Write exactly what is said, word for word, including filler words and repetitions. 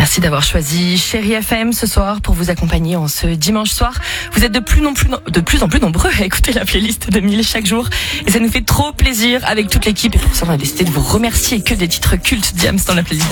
Merci d'avoir choisi Chérie F M ce soir pour vous accompagner en ce dimanche soir. Vous êtes de plus, non plus, de plus en plus nombreux à écouter la playlist de Mille chaque jour. Et ça nous fait trop plaisir avec toute l'équipe. Et pour ça, on a décidé de vous remercier. Que des titres cultes Diams dans la playlist.